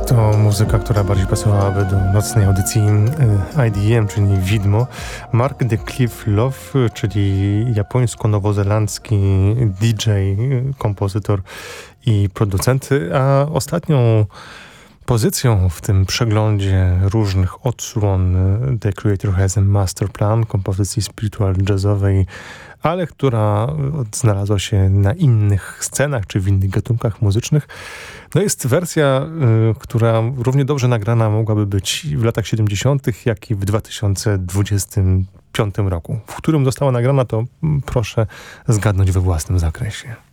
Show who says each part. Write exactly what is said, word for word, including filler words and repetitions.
Speaker 1: To muzyka, która bardziej pasowałaby do nocnej audycji I D M, czyli Widmo. Mark de Cliff Love, czyli japońsko-nowozelandzki D J, kompozytor i producent, a ostatnią pozycją w tym przeglądzie różnych odsłon The Creator Has a Master Plan, kompozycji spiritual jazzowej, ale która znalazła się na innych scenach czy w innych gatunkach muzycznych. No jest wersja, y, która równie dobrze nagrana mogłaby być w latach siedemdziesiątych, jak i w dwa tysiące dwudziestym piątym roku. W którym została nagrana, to proszę zgadnąć we własnym zakresie.